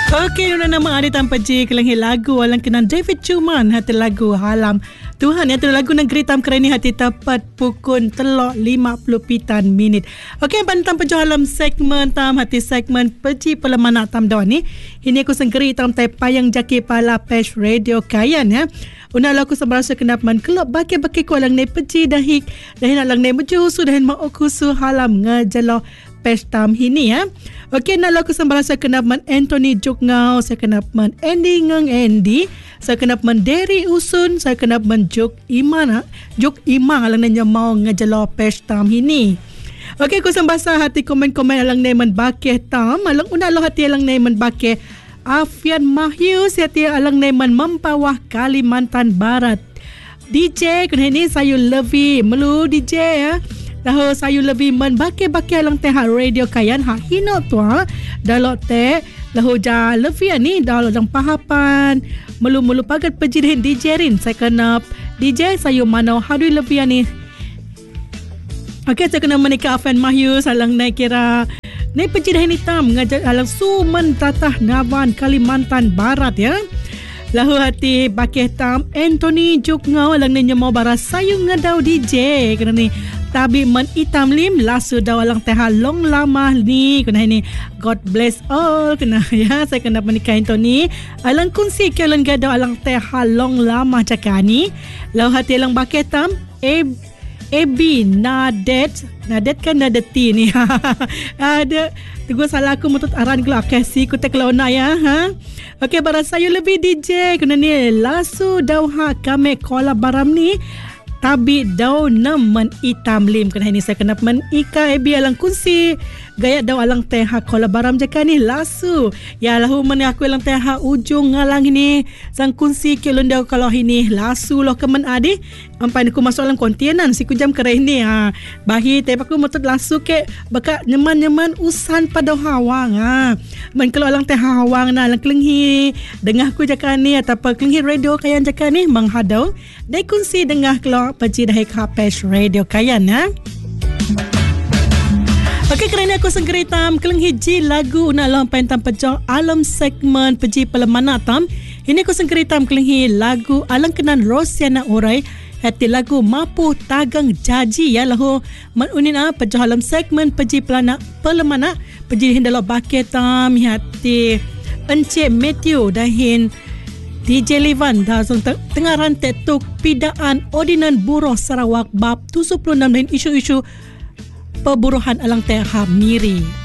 Okey, una nama ada tanpa J kelangi lagu alang kenan David Chuman hati lagu Halam Tuhan ya tu lagu negeri tam kerani hati tepat pukul 3:50 minit. Okey, bantang pejo halam segmen tam hati segmen peji pelemana tam dawan ni. Ini aku senggeri tam tai payang jaki pala Pesh Radio Kayan ya. Una laku sembarasa kenap man kelop baki-baki ko alang ne peji dahik dahin alang ne mejusu dahin ma okusu halam ngajalo pestam hini ya. Okey, nak laku sembarasa kenap man Anthony Jukngau, saya kenap man Andy Ngang Andy, saya kenap man Derry Usun, saya kenap man Juk Iman alang nanya mau ngajalo pestam hini. Okey, ku sembasa hati komen-komen alang ne man bakeh tam, alang una lo hati alang ne man bakeh Afian Mahyu hati alang ne man Mempawah Kalimantan Barat. DJ kun ini saya lebih melu DJ ya. Dah saya lebih membaki-baki alang teh radio Kayan hak hino tua dalok teh lahu ja lebih ni dalok dang pahapan melu-melu pagat pejirin DJ rin saya kenap DJ saya mana hadui lebih ni. Okey, saya kena menikah Afan Mahyu salang naik kira ni pejirin hitam ngajak alang Sumen Tatah Navan Kalimantan Barat ya. Lahu hati bakeh tam Anthony Jukngau alang ni nyemau baras sayu ngadau DJ kena ni tabi men itam lim lasu dawalang teha long lama ni kena ini God bless all kena ya saya kena menikah Anthony alang kunsi kelen gado alang teha long lama cakani lau hati alang baketam Ebi Nadet kan Nadeti ni ada tunggu salah aku mutut aran kelo akasi ku tek launa ya ha. Okey, baras sayu lebih DJ kena ni lasu dauha kame kola baram ni tabi daw naman itam lim kena ini saya kena men ika ebi alang kunsi gaya daw alang teha kola baram jaka ni lasu ya lahu men aku alang teha ujung ngalang ini sang kunsi kelon daw kalau ini lasu loh kemen adi ampai aku masuk alang kontinan si kujam kere ini ha bahi teh aku mutut lasu ke baka nyaman usan pada hawang ha men kalau alang teha hawang na alang kelenghi dengah ku jaka ni atau kelenghi radio Kayan jaka ni menghadau dai kunsi dengah kalau peji dah Pesh Radio Kayan ha. Okey, kerana aku senggeri tam keleng hiji lagu una alam pentam pejong alam segmen peji pelemana tam. Ini aku senggeri tam keleng hi lagu alang kenan Rosiana Orai hati lagu Mapu Tagang Jaji ya lahu manunin pejong alam segmen peji pelemana peji hindalo baket tam hati Encik Matthew dahin DJ Livan dah tengah rantai tuk pidaan Ordinan Buruh Sarawak bab 76 dan isu-isu perburuhan alang teha miri.